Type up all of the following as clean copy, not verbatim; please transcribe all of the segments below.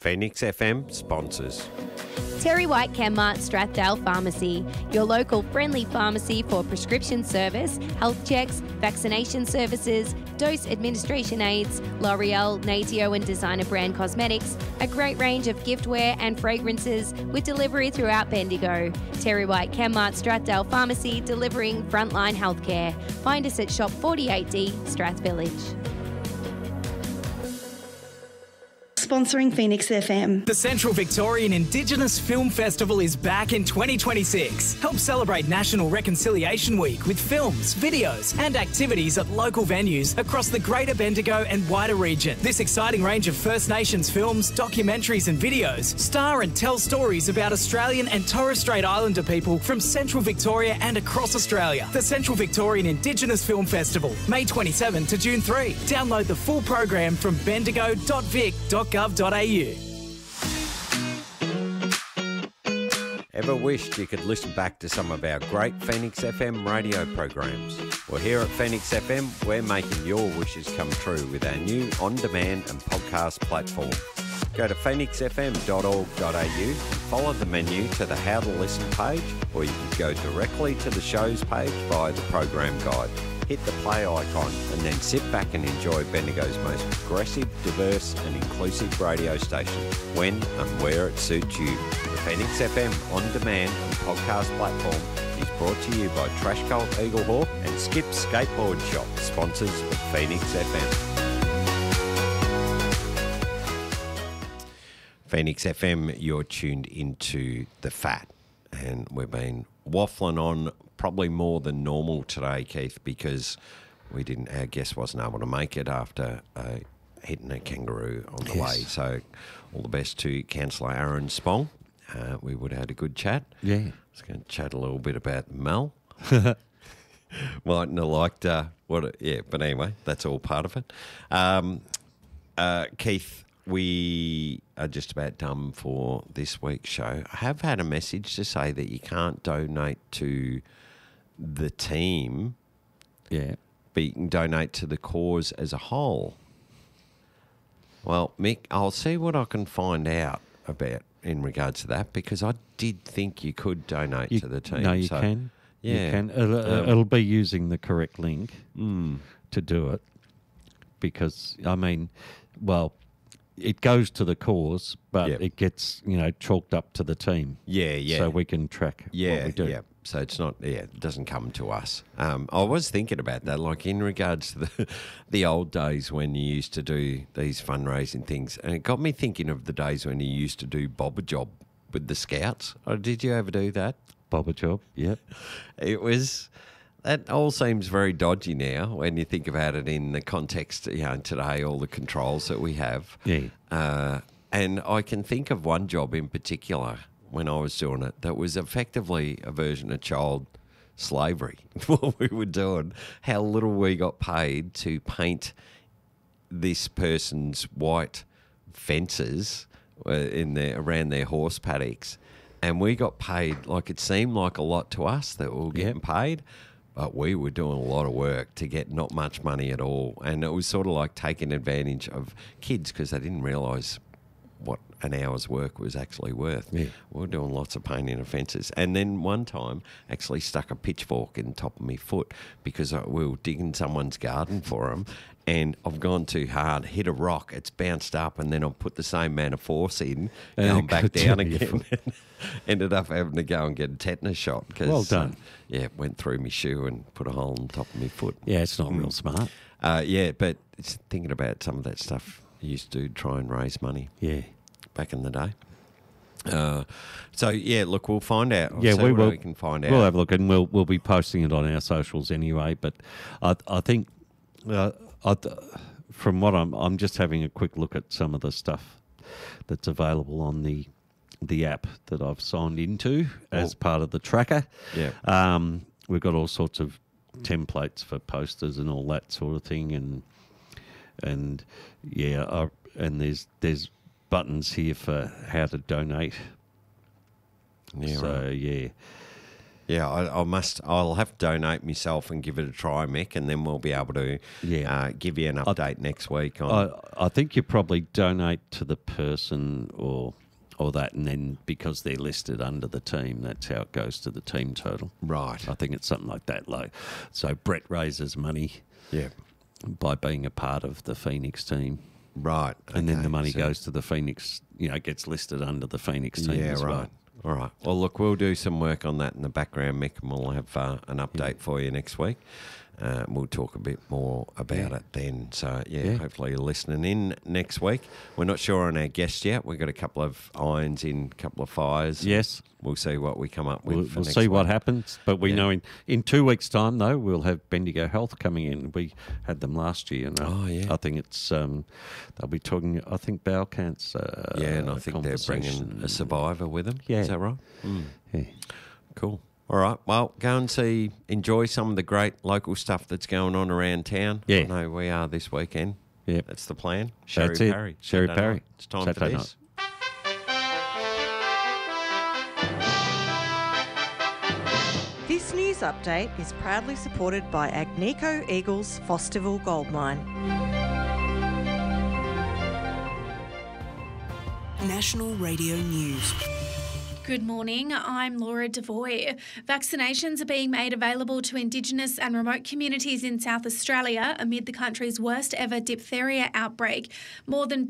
Phoenix FM sponsors. Terry White Chemmart Strathdale Pharmacy, your local friendly pharmacy for prescription service, health checks, vaccination services, dose administration aids, L'Oreal, Natio and designer brand cosmetics, a great range of giftware and fragrances with delivery throughout Bendigo. Terry White Chemmart Strathdale Pharmacy, delivering frontline healthcare. Find us at Shop 48D, Strath Village. Sponsoring Phoenix FM. The Central Victorian Indigenous Film Festival is back in 2026. Help celebrate National Reconciliation Week with films, videos and activities at local venues across the Greater Bendigo and wider region. This exciting range of First Nations films, documentaries and videos star and tell stories about Australian and Torres Strait Islander people from Central Victoria and across Australia. The Central Victorian Indigenous Film Festival, May 27 to June 3. Download the full program from bendigo.vic.gov.au. Ever wished you could listen back to some of our great Phoenix FM radio programs? Well, here at Phoenix FM, we're making your wishes come true with our new on-demand and podcast platform. Go to phoenixfm.org.au and follow the menu to the How to Listen page, or you can go directly to the shows page via the program guide. Hit the play icon and then sit back and enjoy Bendigo's most progressive, diverse and inclusive radio station when and where it suits you. The Phoenix FM on-demand and podcast platform is brought to you by Trash Cult Eaglehawk and Skip Skateboard Shop, sponsors of Phoenix FM. Phoenix FM, you're tuned into The Fat, and we've been waffling on probably more than normal today, Keith, because our guest wasn't able to make it after hitting a kangaroo on the way. So all the best to Councillor Aaron Spong. We would have had a good chat. Yeah. I was going to chat a little bit about Mel. Mightn't have liked but anyway, that's all part of it. Keith, we are just about done for this week's show. I have had a message to say that you can't donate to the team, but you can donate to the cause as a whole. Well, Mick, I'll see what I can find out about in regards to that, because I did think you could donate to the team. No, you can. Yeah. You can. It'll be using the correct link to do it, because, I mean, well, it goes to the cause, but it gets, chalked up to the team. Yeah. So we can track what we do. Yeah. So it's not, it doesn't come to us. I was thinking about that, like in regards to the old days when you used to do these fundraising things. And it got me thinking of the days when you used to do Bob a Job with the Scouts. Or did you ever do that? Bob a Job, yep. That all seems very dodgy now when you think about it in the context, today, all the controls that we have. Yeah. And I can think of one job in particular when I was doing it that was effectively a version of child slavery. What we were doing, how little we got paid to paint this person's white fences around their horse paddocks. And we got paid, like it seemed like a lot to us that we were getting paid, but we were doing a lot of work to get not much money at all. And it was sort of like taking advantage of kids because they didn't realise what an hour's work was actually worth. Yeah. We were doing lots of painting of fences. And then one time actually stuck a pitchfork in the top of my foot because we were digging someone's garden for them, and I've gone too hard, hit a rock, it's bounced up, and then I've put the same amount of force in, going back down again. Ended up having to go and get a tetanus shot. Well done. It went through my shoe and put a hole on top of my foot. Yeah, it's not real smart. But it's thinking about some of that stuff I used to try and raise money. Yeah. Back in the day. Look, we'll find out. We can find out. We'll have a look, and we'll be posting it on our socials anyway. But I think from what I'm just having a quick look at some of the stuff that's available on the app that I've signed into as part of the tracker. Yeah. We've got all sorts of templates for posters and all that sort of thing, and there's buttons here for how to donate. Yeah, so right. yeah, Yeah, I'll have to donate myself and give it a try, Mick, and then we'll be able to give you an update next week on. I think you probably donate to the person or that, and then because they're listed under the team, that's how it goes to the team total. Right. I think it's something like that. So Brett raises money by being a part of the Phoenix team. Right. And then the money goes to the Phoenix, gets listed under the Phoenix team as well. Right. All right. Well, look, we'll do some work on that in the background, Mick, and we'll have an update for you next week. We'll talk a bit more about it then. So, hopefully you're listening in next week. We're not sure on our guest yet. We've got a couple of irons in, a couple of fires. Yes. We'll see what we come up with. We'll see what happens. But we know in 2 weeks' time, though, we'll have Bendigo Health coming in. We had them last year. And I think it's they'll be talking, I think, bowel cancer. And I think they're bringing a survivor with them. Yeah. Is that right? Yeah. Cool. All right. Well, go and enjoy some of the great local stuff that's going on around town. Yeah. I know we are this weekend. Yeah. That's the plan. That's it. Parry. Sherry Saturday Parry. night. It's time Saturday for this. This news update is proudly supported by Agnico Eagles Fosterville Gold Mine. National Radio News. Good morning, I'm Laura Devoy. Vaccinations are being made available to Indigenous and remote communities in South Australia amid the country's worst ever diphtheria outbreak. More than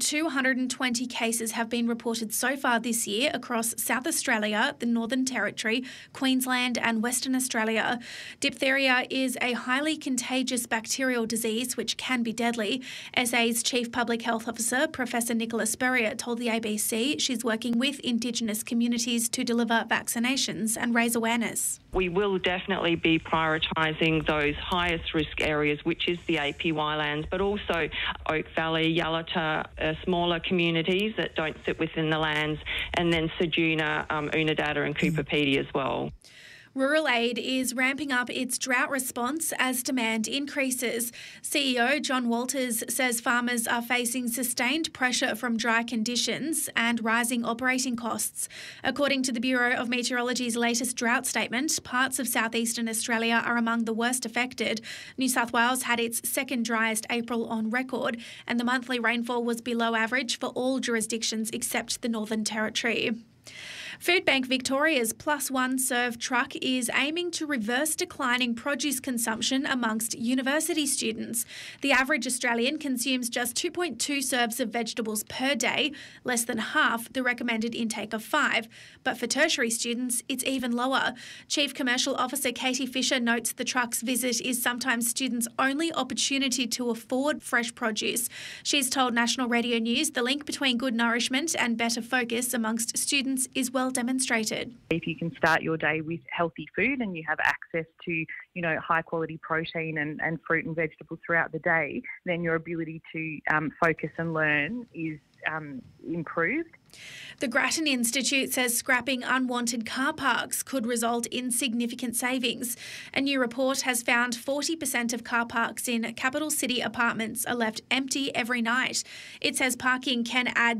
220 cases have been reported so far this year across South Australia, the Northern Territory, Queensland and Western Australia. Diphtheria is a highly contagious bacterial disease which can be deadly. SA's Chief Public Health Officer, Professor Nicola Spurrier, told the ABC she's working with Indigenous communities to deliver vaccinations and raise awareness. We will definitely be prioritising those highest risk areas, which is the APY lands, but also Oak Valley, Yalata, smaller communities that don't sit within the lands, and then Ceduna, Unadada and Cooper Pedy as well. Rural Aid is ramping up its drought response as demand increases. CEO John Walters says farmers are facing sustained pressure from dry conditions and rising operating costs. According to the Bureau of Meteorology's latest drought statement, parts of southeastern Australia are among the worst affected. New South Wales had its second driest April on record, and the monthly rainfall was below average for all jurisdictions except the Northern Territory. Foodbank Victoria's Plus One Serve truck is aiming to reverse declining produce consumption amongst university students. The average Australian consumes just 2.2 serves of vegetables per day, less than half the recommended intake of 5. But for tertiary students, it's even lower. Chief Commercial Officer Katie Fisher notes the truck's visit is sometimes students' only opportunity to afford fresh produce. She's told National Radio News the link between good nourishment and better focus amongst students is well demonstrated. If you can start your day with healthy food and you have access to, high quality protein and fruit and vegetables throughout the day, then your ability to focus and learn is improved. The Grattan Institute says scrapping unwanted car parks could result in significant savings. A new report has found 40% of car parks in capital city apartments are left empty every night. It says parking can add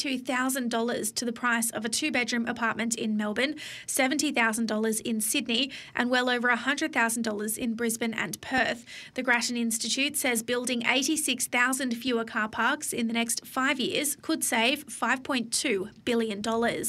$62,000 to the price of a 2-bedroom apartment in Melbourne, $70,000 in Sydney, and well over $100,000 in Brisbane and Perth. The Grattan Institute says building 86,000 fewer car parks in the next 5 years could save $5.2 billion.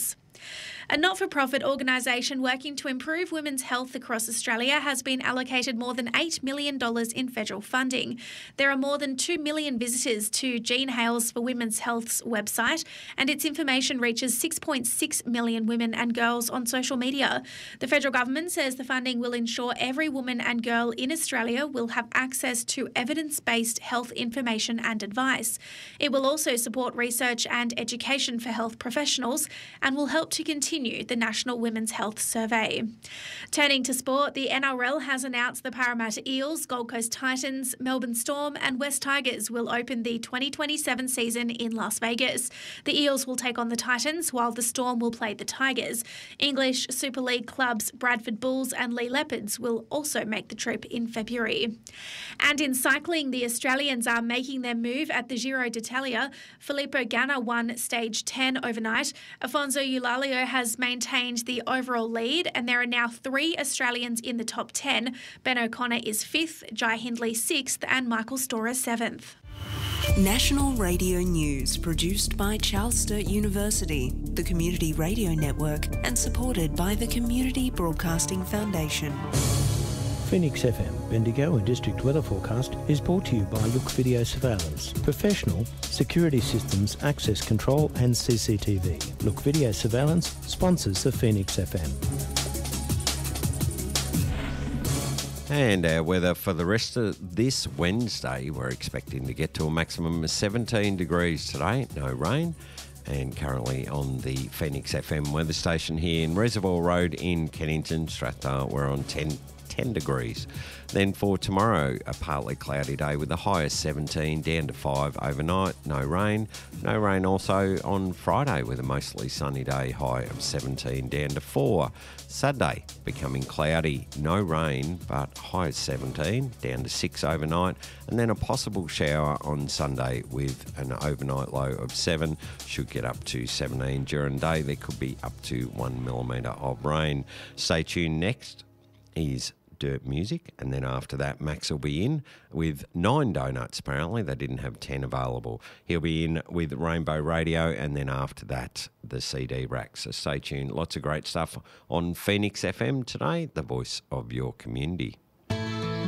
A not-for-profit organisation working to improve women's health across Australia has been allocated more than $8 million in federal funding. There are more than 2 million visitors to Jean Hales for Women's Health's website, and its information reaches 6.6 million women and girls on social media. The federal government says the funding will ensure every woman and girl in Australia will have access to evidence-based health information and advice. It will also support research and education for health professionals and will help to continue the National Women's Health Survey. Turning to sport, the NRL has announced the Parramatta Eels, Gold Coast Titans, Melbourne Storm and West Tigers will open the 2027 season in Las Vegas. The Eels will take on the Titans while the Storm will play the Tigers. English Super League clubs Bradford Bulls and Lee Leopards will also make the trip in February. And in cycling, the Australians are making their move at the Giro d'Italia. Filippo Ganna won stage 10 overnight. Afonso Eulalia has has maintained the overall lead, and there are now 3 Australians in the top 10. Ben O'Connor is 5th, Jai Hindley 6th, and Michael Storer 7th. National Radio News, produced by Charles Sturt University, the Community Radio Network, and supported by the Community Broadcasting Foundation. Phoenix FM Bendigo and District Weather Forecast is brought to you by Look Video Surveillance. Professional security systems, access control and CCTV. Look Video Surveillance sponsors the Phoenix FM. And our weather for the rest of this Wednesday, we're expecting to get to a maximum of 17 degrees today, no rain. And currently on the Phoenix FM weather station here in Reservoir Road in Kennington, Strathdale, we're on 10 degrees. Then for tomorrow, a partly cloudy day with a high of 17, down to 5 overnight, no rain. No rain also on Friday with a mostly sunny day, high of 17, down to 4. Saturday, becoming cloudy, no rain, but high of 17, down to 6 overnight. And then a possible shower on Sunday with an overnight low of 7. Should get up to 17 during the day. There could be up to 1 millimetre of rain. Stay tuned. Next is Dirt Music, and then after that Max will be in with 9 donuts. Apparently they didn't have 10 available. He'll be in with Rainbow Radio, and then after that the CD rack. So stay tuned. Lots of great stuff on Phoenix FM today, the voice of your community.